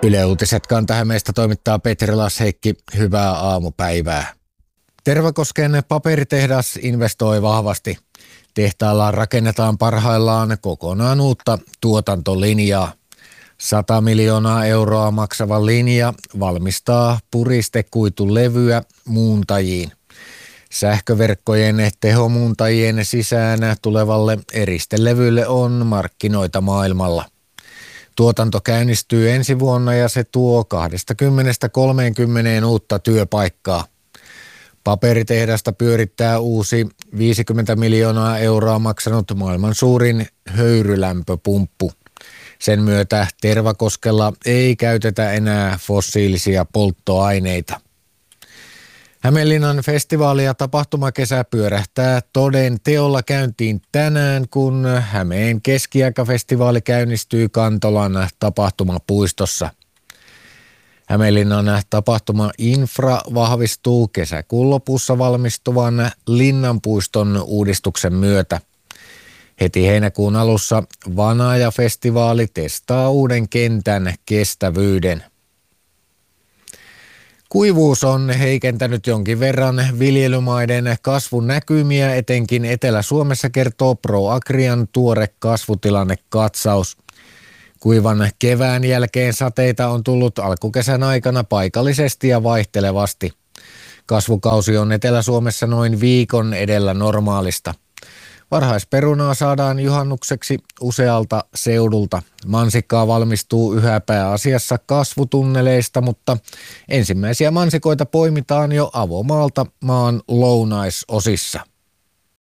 Yle Uutiset Kanta-Hämeestä toimittaa Petri Lasheikki. Hyvää aamupäivää. Tervakosken paperitehdas investoi vahvasti. Tehtaalla rakennetaan parhaillaan kokonaan uutta tuotantolinjaa. 100 miljoonaa euroa maksava linja valmistaa puristekuitulevyä muuntajiin. Sähköverkkojen tehomuuntajien sisään tulevalle eristelevylle on markkinoita maailmalla. Tuotanto käynnistyy ensi vuonna ja se tuo 20-30 uutta työpaikkaa. Paperitehdasta pyörittää uusi 50 miljoonaa euroa maksanut maailman suurin höyrylämpöpumppu. Sen myötä Tervakoskella ei käytetä enää fossiilisia polttoaineita. Hämeenlinnan festivaali- ja tapahtumakesä pyörähtää toden teolla käyntiin tänään, kun Hämeen keskiaikafestivaali käynnistyy Kantolan tapahtumapuistossa. Hämeenlinnan tapahtuma-infra vahvistuu kesäkuun lopussa valmistuvan Linnanpuiston uudistuksen myötä. Heti heinäkuun alussa Vanaja-festivaali testaa uuden kentän kestävyyden. Kuivuus on heikentänyt jonkin verran viljelymaiden kasvun näkymiä, etenkin Etelä-Suomessa, kertoo ProAgrian tuore kasvutilannekatsaus. Kuivan kevään jälkeen sateita on tullut alkukesän aikana paikallisesti ja vaihtelevasti. Kasvukausi on Etelä-Suomessa noin viikon edellä normaalista. Varhaisperunaa saadaan juhannukseksi usealta seudulta. Mansikkaa valmistuu yhä pääasiassa kasvutunneleista, mutta ensimmäisiä mansikoita poimitaan jo avomaalta maan lounaisosissa.